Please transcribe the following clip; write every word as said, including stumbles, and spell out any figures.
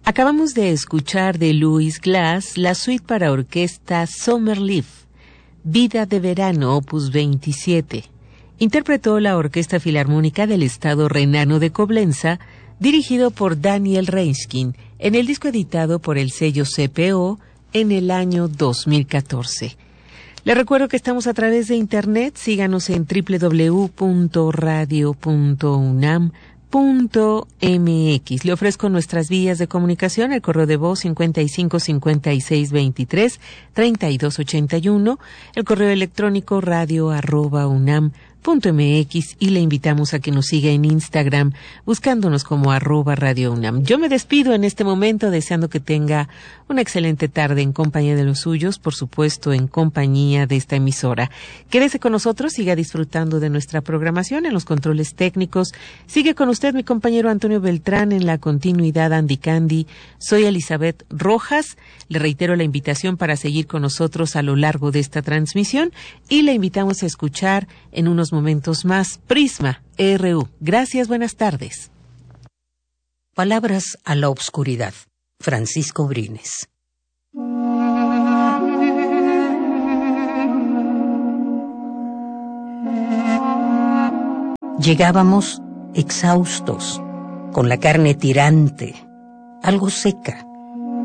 Acabamos de escuchar de Louis Glass la suite para orquesta Summer Leaf, Vida de Verano, opus veintisiete. Interpretó la Orquesta Filarmónica del Estado Renano de Coblenza, dirigido por Daniel Reinskin, en el disco editado por el sello C P O en el año dos mil catorce. Le recuerdo que estamos a través de internet. Síganos en doble u doble u doble u punto radio punto unam punto m x. Le ofrezco nuestras vías de comunicación: el correo de voz cincuenta y cinco cincuenta y seis veintitrés treinta y dos ochenta y uno, el correo electrónico radio arroba unam punto m x, y le invitamos a que nos siga en Instagram buscándonos como arroba Radio UNAM. Yo me despido en este momento deseando que tenga una excelente tarde en compañía de los suyos, por supuesto en compañía de esta emisora. Quédese con nosotros, siga disfrutando de nuestra programación en los controles técnicos. Sigue con usted mi compañero Antonio Beltrán en la continuidad Andy Candy. Soy Elizabeth Rojas. Le reitero la invitación para seguir con nosotros a lo largo de esta transmisión y le invitamos a escuchar en unos momentos más Prisma R U. Gracias, buenas tardes. Palabras a la obscuridad. Francisco Brines. Llegábamos exhaustos, con la carne tirante, algo seca,